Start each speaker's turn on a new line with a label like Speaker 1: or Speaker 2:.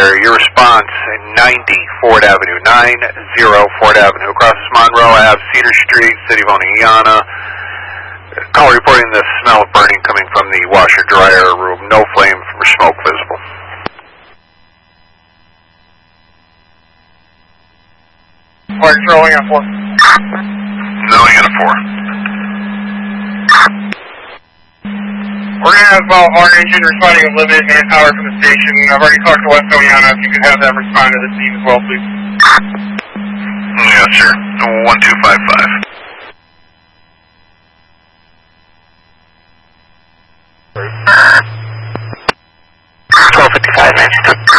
Speaker 1: area. Your response, 90 Ford Avenue, 90 Ford Avenue, across Monroe Ave, Cedar Street, City of Oneonta. Call reporting the smell of burning coming from the washer-dryer room. No flame or smoke visible.
Speaker 2: Alright, rolling on 4.
Speaker 1: Rolling on 4.
Speaker 2: We're going to have our engine responding with limited manpower from the station. I've already talked to West Oneonta. If you could have them respond to the scene as well, please.
Speaker 1: Yes, sir. 1255. 1255, man.